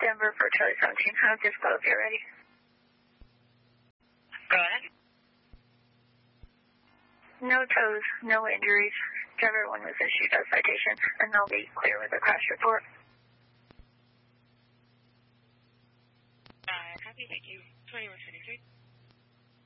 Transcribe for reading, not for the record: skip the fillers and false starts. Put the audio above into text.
Denver for Charlie 17. Just go if you're ready. Go ahead. No tows, no injuries. Driver 1 was issued a citation, and they'll be clear with a crash report. Copy, thank you. 2123.